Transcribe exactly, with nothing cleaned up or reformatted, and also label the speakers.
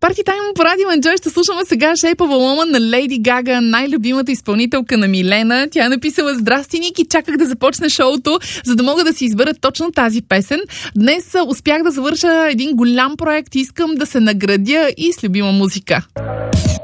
Speaker 1: Парти Тайм по Радио Enjoy ще слушаме сега Shape of a Woman на Лейди Гага, най-любимата изпълнителка на Милена. Тя е написала: "Здрасти, Ники, чаках да започне шоуто, за да мога да си избера точно тази песен. Днес успях да завърша един голям проект, искам да се наградя и с любима музика."